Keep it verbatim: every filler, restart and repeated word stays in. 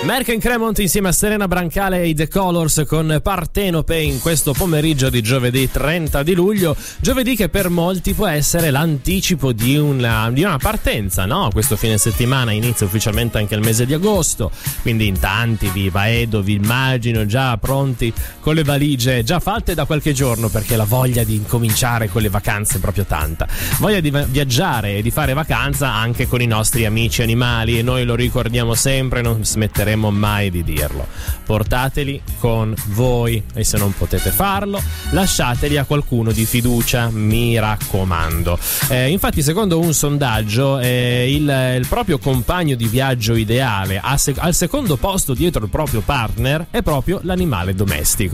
Merck and Cremont insieme a Serena Brancale e i The Colors con Partenope in questo pomeriggio di giovedì trenta di luglio, giovedì che per molti può essere l'anticipo di una, di una partenza, no? Questo fine settimana inizia ufficialmente anche il mese di agosto, quindi in tanti vi Edo, vi immagino già pronti con le valigie già fatte da qualche giorno, perché la voglia di incominciare con le vacanze è proprio tanta, voglia di viaggiare e di fare vacanza anche con i nostri amici animali, e noi lo ricordiamo sempre, non smetteremo mai di dirlo. Portateli con voi, e se non potete farlo lasciateli a qualcuno di fiducia, mi raccomando. Eh, infatti secondo un sondaggio eh, il, il proprio compagno di viaggio ideale a sec- al secondo posto dietro il proprio partner è proprio l'animale domestico.